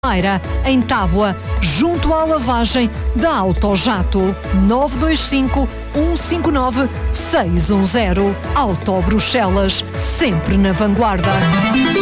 em Tábua, junto à lavagem da Autojato. 925 159 610. Auto Bruxelas, sempre na vanguarda.